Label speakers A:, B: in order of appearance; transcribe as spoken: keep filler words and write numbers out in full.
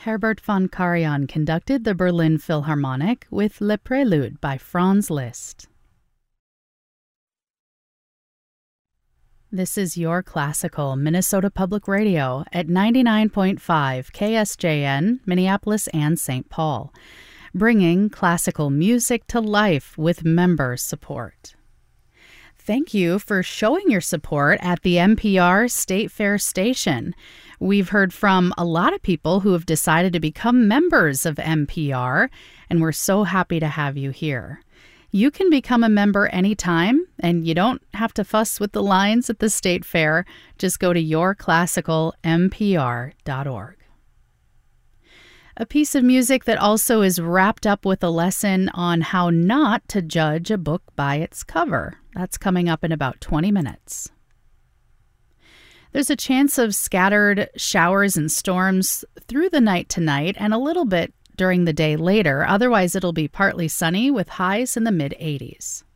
A: Herbert von Karajan conducted the Berlin Philharmonic with Le Prélude by Franz Liszt. This is Your Classical, Minnesota Public Radio at ninety-nine point five K S J N, Minneapolis and Saint Paul, bringing classical music to life with member support. Thank you for showing your support at the N P R State Fair station. We've heard from a lot of people who have decided to become members of N P R, and we're so happy to have you here. You can become a member anytime, and you don't have to fuss with the lines at the State Fair. Just go to your classical N P R dot org. A piece of music that also is wrapped up with a lesson on how not to judge a book by its cover. That's coming up in about twenty minutes. There's a chance of scattered showers and storms through the night tonight and a little bit during the day later. Otherwise, it'll be partly sunny with highs in the mid eighties.